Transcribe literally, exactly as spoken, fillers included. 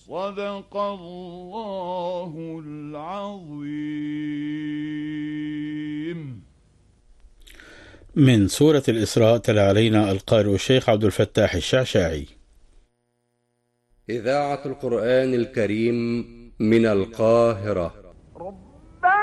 صدق الله العظيم. من سورة الإسراء تلا علينا القارئ الشيخ عبد الفتاح الشعشاعي. إذاعة القرآن الكريم من القاهرة.